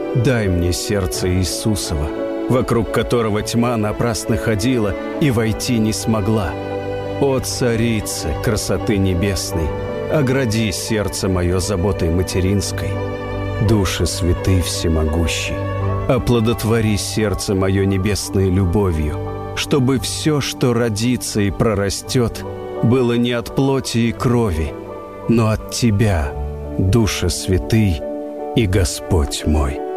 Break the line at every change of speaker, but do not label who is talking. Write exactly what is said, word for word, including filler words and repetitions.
дай мне сердце Иисусова, вокруг которого тьма напрасно ходила и войти не смогла. О, царица красоты небесной, огради сердце мое заботой материнской. Душе святый всемогущий, оплодотвори сердце мое небесной любовью, чтобы все, что родится и прорастет, было не от плоти и крови, но от Тебя, Душе святый и Господь мой.